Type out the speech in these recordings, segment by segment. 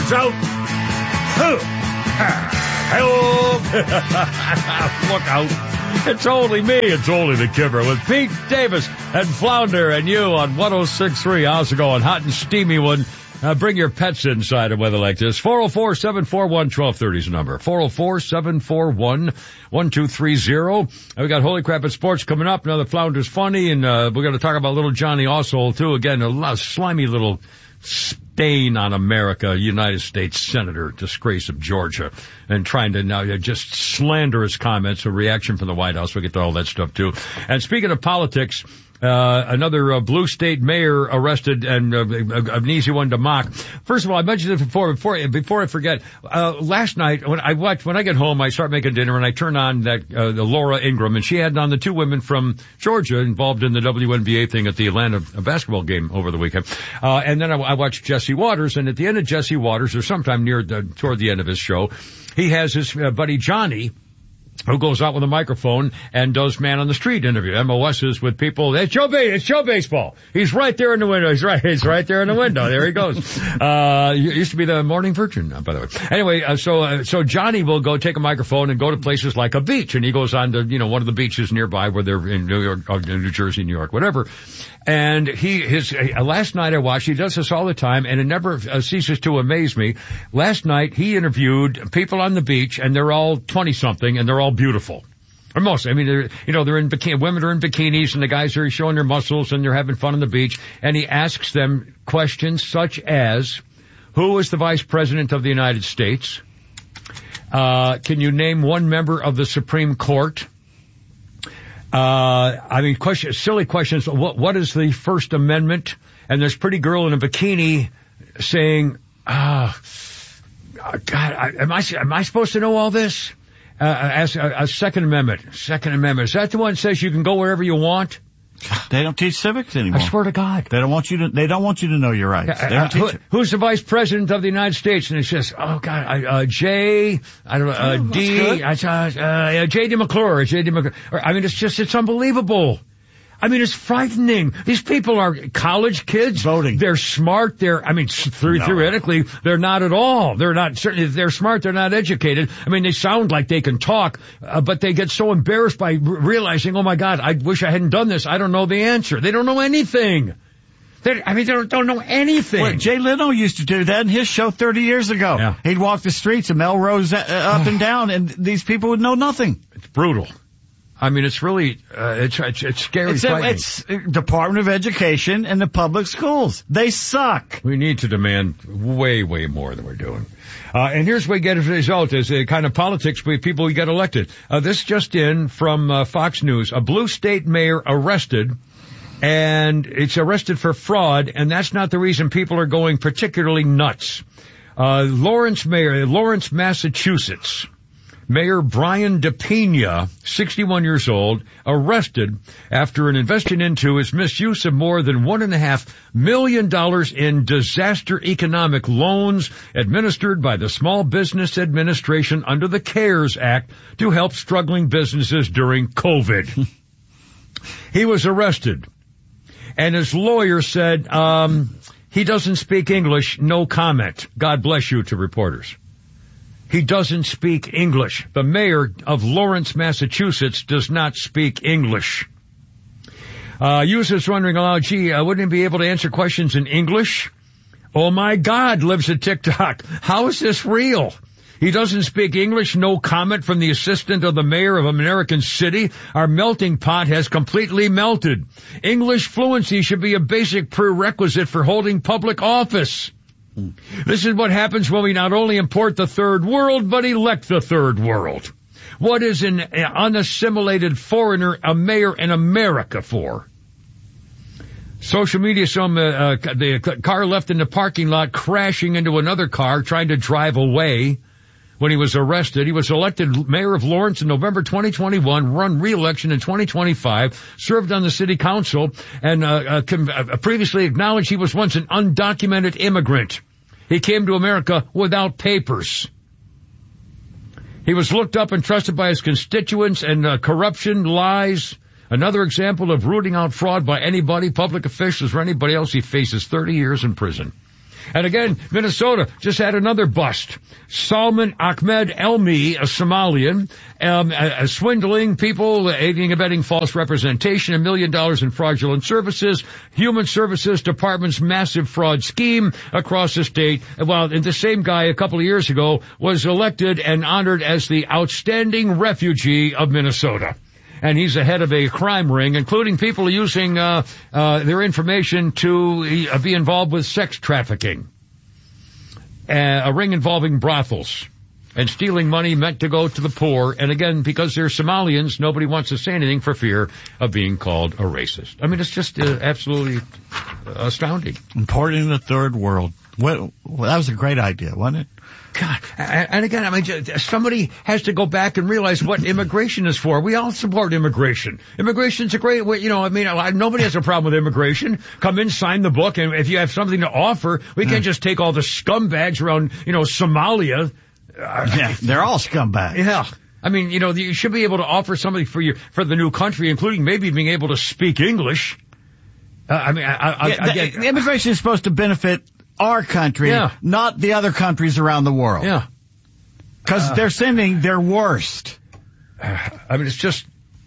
is out. Look out. It's only me. It's only the Kipper with Pete Davis and Flounder and you on 106.3. How's it going? Hot and steamy one. Bring your pets inside a weather like this. 404-741-1230 is the number. 404-741-1230. We got Holy Crap at Sports coming up. Another Flounder's Funny, and we're going to talk about little Johnny Ossold, too. Again, a slimy little stain on America, United States Senator, disgrace of Georgia, and trying to now just slanderous comments, a reaction from the White House. We'll get to all that stuff, too. And speaking of politics, another blue state mayor arrested, and an easy one to mock. First of all, I mentioned it before I forget. Last night when I get home, I start making dinner and I turn on that the Laura Ingraham, and she had on the two women from Georgia involved in the WNBA thing at the Atlanta basketball game over the weekend. And then I watched Jesse Waters, and at the end of Jesse Waters, or sometime toward the end of his show, he has his buddy Johnny, who goes out with a microphone and does man on the street interview, MOSs with people. It's Joe Baseball. He's right there in the window. He's right there in the window. There he goes. Used to be the Morning Virgin, by the way. Anyway, so Johnny will go take a microphone and go to places like a beach, and he goes on to, one of the beaches nearby where they're in New York, or New Jersey, New York, whatever. And last night I watched, he does this all the time, and it never ceases to amaze me. Last night he interviewed people on the beach, and they're all 20-something, and they're all beautiful. Or most. I mean, they're in bikini, women are in bikinis, and the guys are showing their muscles, and they're having fun on the beach. And he asks them questions such as, who is the Vice President of the United States? Can you name one member of the Supreme Court? Silly questions. What is the First Amendment? And this pretty girl in a bikini saying, God, am I supposed to know all this? As a Second Amendment. Is that the one that says you can go wherever you want? They don't teach civics anymore. I swear to God. They don't want you to know your rights. They don't teach it. Who's the Vice President of the United States? And it says, oh God, J. I don't know, J.D. McClure. I mean, it's unbelievable. I mean, it's frightening. These people are college kids. Voting. They're smart. Theoretically, they're not at all. Certainly if they're smart, they're not educated. I mean, they sound like they can talk, but they get so embarrassed by realizing, oh my God, I wish I hadn't done this. I don't know the answer. They don't know anything. They don't know anything. Well, Jay Leno used to do that in his show 30 years ago. Yeah. He'd walk the streets of Melrose up and down, and these people would know nothing. It's brutal. I mean, it's really, it's scary. It's Department of Education and the public schools. They suck. We need to demand way, way more than we're doing. And here's where we get a result is a kind of politics with people who get elected. This just in from Fox News. A blue state mayor arrested, and it's arrested for fraud, and that's not the reason people are going particularly nuts. Lawrence, Massachusetts. Mayor Brian DePena, 61 years old, arrested after an investigation into his misuse of more than $1.5 million in disaster economic loans administered by the Small Business Administration under the CARES Act to help struggling businesses during COVID. He was arrested, and his lawyer said, he doesn't speak English, no comment. God bless you to reporters. He doesn't speak English. The mayor of Lawrence, Massachusetts does not speak English. Users wondering aloud, wouldn't he be able to answer questions in English? Oh my God, lives at TikTok. How is this real? He doesn't speak English, no comment from the assistant of the mayor of American City. Our melting pot has completely melted. English fluency should be a basic prerequisite for holding public office. This is what happens when we not only import the third world, but elect the third world. What is an unassimilated foreigner a mayor in America for? Social media, the car left in the parking lot crashing into another car trying to drive away when he was arrested. He was elected mayor of Lawrence in November 2021, run re-election in 2025, served on the city council, and previously acknowledged he was once an undocumented immigrant. He came to America without papers. He was looked up and trusted by his constituents, and corruption, lies, another example of rooting out fraud by anybody, public officials or anybody else. He faces 30 years in prison. And again, Minnesota just had another bust. Salman Ahmed Elmi, a Somalian, swindling people, aiding and abetting false representation, $1 million in fraudulent services, Human Services Department's massive fraud scheme across the state. Well, and the same guy a couple of years ago was elected and honored as the outstanding refugee of Minnesota. And he's the head of a crime ring, including people using their information to be involved with sex trafficking. A ring involving brothels and stealing money meant to go to the poor. And again, because they're Somalians, nobody wants to say anything for fear of being called a racist. I mean, it's just absolutely astounding. Importing the third world. Well, that was a great idea, wasn't it? God, and again, I mean, somebody has to go back and realize what immigration is for. We all support immigration. Immigration's a great way, I mean, nobody has a problem with immigration. Come in, sign the book, and if you have something to offer, we can't just take all the scumbags around, Somalia. Yeah, they're all scumbags. Yeah. I mean, you should be able to offer something for the new country, including maybe being able to speak English. Immigration is supposed to benefit our country, not the other countries around the world. Yeah. Because they're sending their worst. I mean, it's just,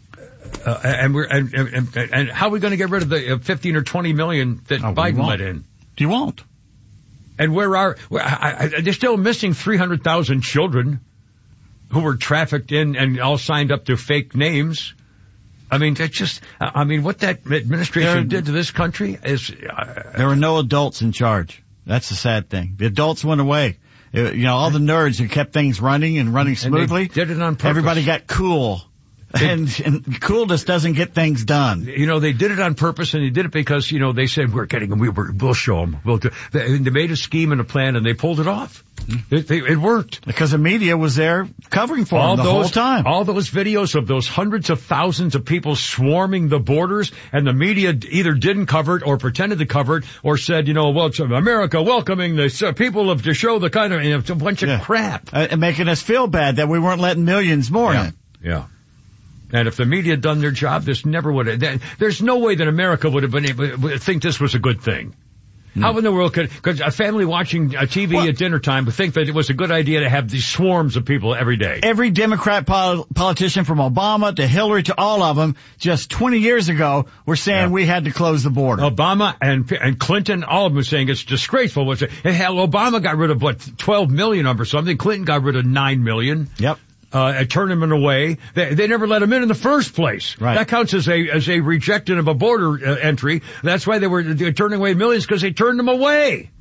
and how are we going to get rid of the 15 or 20 million that Biden let in? You won't. And they're still missing 300,000 children who were trafficked in and all signed up to fake names. I mean, what that administration did to this country is, there were no adults in charge. That's the sad thing. The adults went away. All the nerds who kept things running smoothly. And they did it on purpose. Everybody got cool. And coolness doesn't get things done. They did it on purpose, and they did it because, they said, we'll show them. They made a scheme and a plan, and they pulled it off. It worked. Because the media was there covering for them the whole time. All those videos of those hundreds of thousands of people swarming the borders, and the media either didn't cover it or pretended to cover it or said, it's America welcoming the people to show the kind of, it's a bunch of crap. And making us feel bad that we weren't letting millions more in. Yeah. And if the media had done their job, this never would have. There's no way that America would have been able to think this was a good thing. How in the world could a family watching TV at dinner time would think that it was a good idea to have these swarms of people every day? Every Democrat politician from Obama to Hillary to all of them just 20 years ago were saying we had to close the border. Obama and Clinton, all of them were saying it's disgraceful. Hell, Obama got rid of 12 million or something. Clinton got rid of 9 million. Yep. Tournament away. They never let him in the first place. Right. That counts as a rejection of a border entry. That's why they were turning away millions, because they turned them away.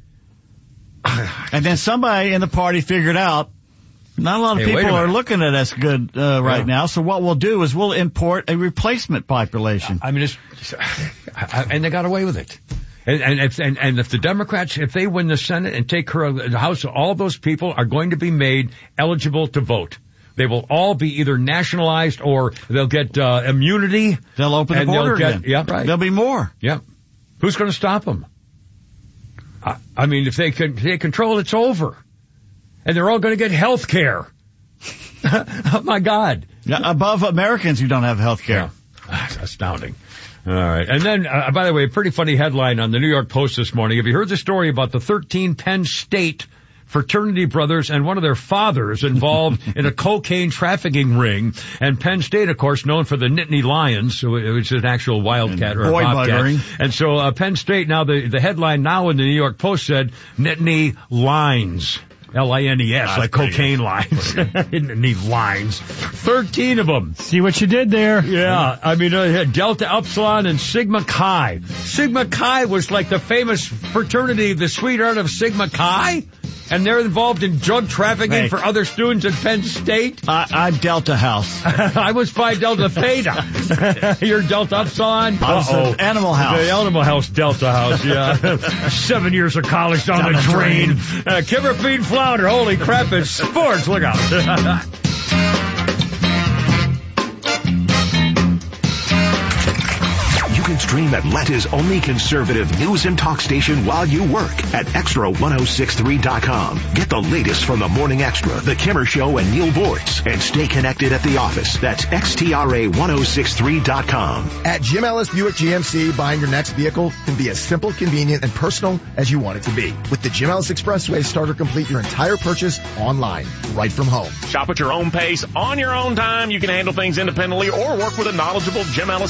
And then somebody in the party figured out not a lot of people are looking at us good right now. So what we'll do is we'll import a replacement population. I mean, and they got away with it. And if the Democrats, if they win the Senate and take care of the House, all those people are going to be made eligible to vote. They will all be either nationalized or they'll get immunity. They'll open the border again. Yeah, right. There'll be more. Yeah. Who's going to stop them? I mean, if they control, it's over. And they're all going to get health care. Oh, my God. Yeah, above Americans who don't have health care. Yeah. That's astounding. All right. And then, by the way, a pretty funny headline on the New York Post this morning. Have you heard the story about the 13 Penn State fraternity brothers and one of their fathers involved in a cocaine trafficking ring? And Penn State, of course, known for the Nittany Lions, which is an actual wildcat or a bobcat. And so Penn State, now the headline now in the New York Post said Nittany Lines. Lines, like cocaine lines. Nittany lines. 13 of them. See what you did there. Yeah. I mean, Delta Upsilon and Sigma Chi. Sigma Chi was like the famous fraternity, the sweetheart of Sigma Chi. And they're involved in drug trafficking for other students at Penn State. I'm Delta House. I was Phi Delta Theta. You're Delta Upsilon. Animal House. The Animal House, Delta House, yeah. 7 years of college down the drain. Kibber feed flounder. Holy crap, it's sports. Look out. You can stream Atlanta's only conservative news and talk station while you work at Extra1063.com. Get the latest from the Morning Extra, The Kimmer Show, and Neil Boyce. And stay connected at the office. That's XTRA1063.com. At Jim Ellis Buick GMC, buying your next vehicle can be as simple, convenient, and personal as you want it to be. With the Jim Ellis Expressway, start or complete your entire purchase online, right from home. Shop at your own pace, on your own time. You can handle things independently or work with a knowledgeable Jim Ellis